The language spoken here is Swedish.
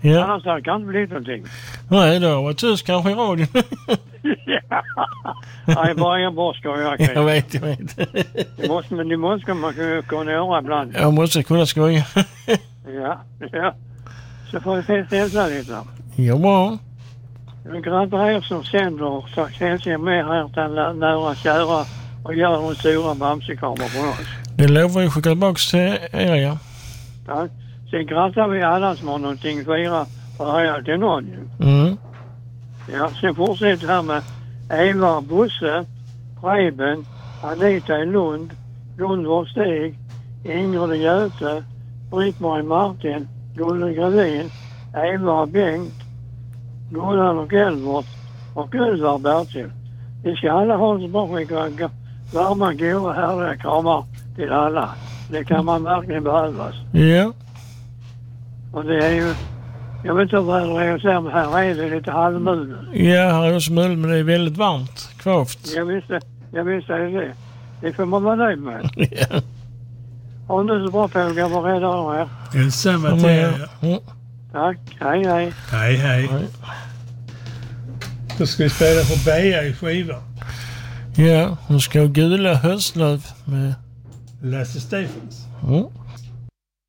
Ja. Annars hade det kanske blivit någonting. Nej, då var tyst kanske i radion. Nej, bara jag bara skojar. Jag vet. Det måste man kunna göra ibland. Jag måste kunna skoja. Ja. Så får vi hälsa lite. Ja, bra. Gratulerar som sänder och hälsa med här till nära kära och gör en stora bamsekramar från oss. Det lovar vi skicka tillbaka till er, ja. Ja. Sen grattar vi alla som har någonting att fira för till någon ju. Mm. Ja, sen fortsätter här med Eva, Bosse, Preben, Anita i Lund, Gunvor Stig, Ingrid och Göte, Britt-Marie Martin, Gulle Gravin, Eva och Bengt, Gunnar och Elvort och Ulvar Bertil. Vi ska alla ha så bra skicka varma, goda, härliga kramar till alla. Det kan man verkligen behövas. Ja. Och det är ju, jag vet inte vad det är att säga, men här är det lite halvmul. Ja, här är också mul, men det är väldigt varmt. Kvavt. Jag visste det. Det får man vara nöjd med. Ja. Ha nu så bra pågar, var rädda om er. Detsamma till er. Mm. Tack, hej. Hej. Då ska vi spela på Beja i skivan. Ja, hon ska ha Gula höstlöv med Lasse Stephens. Mm.